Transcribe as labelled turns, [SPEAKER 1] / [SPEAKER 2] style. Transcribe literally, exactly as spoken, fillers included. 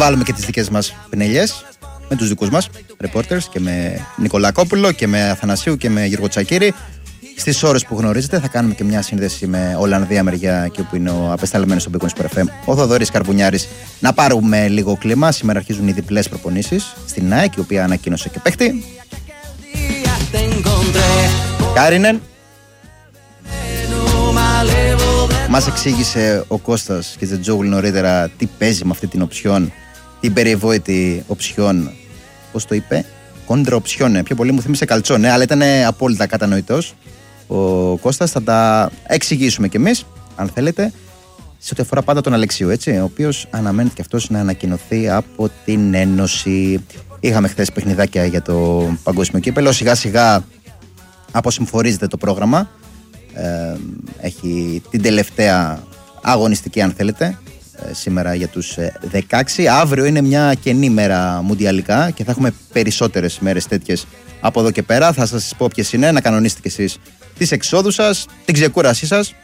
[SPEAKER 1] βάλουμε και τις δικές μας πινελιές με τους δικούς μας reporters και με Νικολακόπουλο και με Αθανασίου και με Γιώργο Τσακίρη. Στις ώρες που γνωρίζετε θα κάνουμε και μια σύνδεση με Ολλανδία μεριά και όπου είναι ο απεσταλμένος στον Big Wings Super εφ εμ, ο Θοδωρής Καρπουνιάρης, να πάρουμε λίγο κλίμα. Σήμερα αρχίζουν οι διπλές προπονήσεις στην ΑΕΚ, η οποία ανακοίνωσε και παίχτη. Κάρινεν. Μας εξήγησε ο Κώστας και Τζετζόγλου νωρίτερα τι παίζει με αυτή την οψιόν, την περιβόητη οψιόν, πώς το είπε, κόντρα οψιόν, πιο πολύ μου θύμισε καλτσόνε, αλλά ήταν απόλυτα κατανοητός ο Κώστας. Θα τα εξηγήσουμε κι εμείς, αν θέλετε, σε ό,τι αφορά πάντα τον Αλεξίου, έτσι, ο οποίος αναμένεται και αυτός να ανακοινωθεί από την Ένωση. Είχαμε χθες παιχνιδάκια για το παγκόσμιο κύπελλο, σιγά σιγά αποσυμφορίζεται το πρόγραμμα. Ε, έχει την τελευταία αγωνιστική, αν θέλετε, ε, σήμερα για τους ε, δεκαέξι. Αύριο είναι μια κενή μέρα μουντιαλικά και θα έχουμε περισσότερες μέρες τέτοιες από εδώ και πέρα. Θα σας πω ποιες είναι, να κανονίσετε κι εσείς τις εξόδους σας, την ξεκούρασή σας